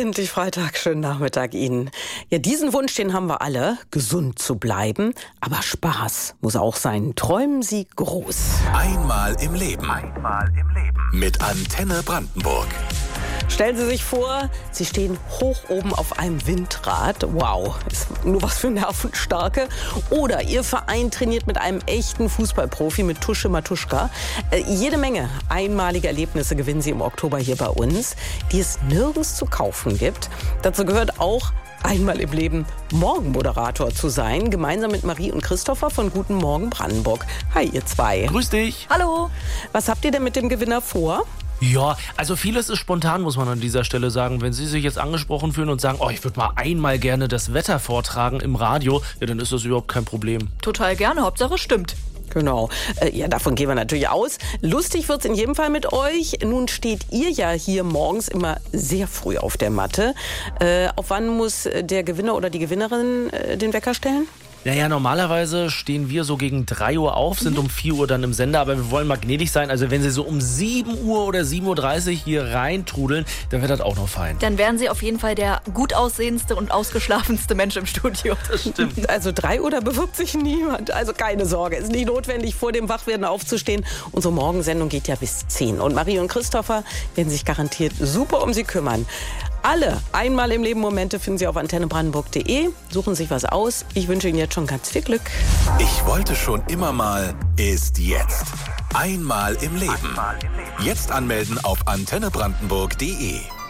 Endlich Freitag, schönen Nachmittag Ihnen. Ja, diesen Wunsch, den haben wir alle, gesund zu bleiben. Aber Spaß muss auch sein. Träumen Sie groß. Einmal im Leben. Mit Antenne Brandenburg. Stellen Sie sich vor, Sie stehen hoch oben auf einem Windrad. Wow, ist nur was für Nervenstarke. Oder Ihr Verein trainiert mit einem echten Fußballprofi, mit Tusche Matuschka. Jede Menge einmalige Erlebnisse gewinnen Sie im Oktober hier bei uns, die es nirgends zu kaufen gibt. Dazu gehört auch, einmal im Leben Morgenmoderator zu sein, gemeinsam mit Marie und Christopher von Guten Morgen Brandenburg. Hi, ihr zwei. Grüß dich. Hallo. Was habt ihr denn mit dem Gewinner vor? Ja, also vieles ist spontan, muss man an dieser Stelle sagen. Wenn Sie sich jetzt angesprochen fühlen und sagen, oh, ich würde mal einmal gerne das Wetter vortragen im Radio, ja, dann ist das überhaupt kein Problem. Total gerne, Hauptsache stimmt. Genau. Ja, davon gehen wir natürlich aus. Lustig wird's in jedem Fall mit euch. Nun steht ihr ja hier morgens immer sehr früh auf der Matte. Auf wann muss der Gewinner oder die Gewinnerin den Wecker stellen? Naja, normalerweise stehen wir so gegen 3 Uhr auf, sind um 4 Uhr dann im Sender, aber wir wollen mal gnädig sein. Also wenn Sie so um 7 Uhr oder 7.30 Uhr hier reintrudeln, dann wird das auch noch fein. Dann wären Sie auf jeden Fall der gut aussehendste und ausgeschlafenste Mensch im Studio. Das stimmt. Also 3 Uhr, da bewirbt sich niemand. Also keine Sorge, ist nicht notwendig, vor dem Wachwerden aufzustehen. Unsere Morgensendung geht ja bis 10. Und Marie und Christopher werden sich garantiert super um Sie kümmern. Alle einmal im Leben Momente finden Sie auf antennebrandenburg.de. Suchen sich was aus. Ich wünsche Ihnen jetzt schon ganz viel Glück. Ich wollte schon immer mal, ist jetzt. Einmal im Leben. Jetzt anmelden auf antennebrandenburg.de.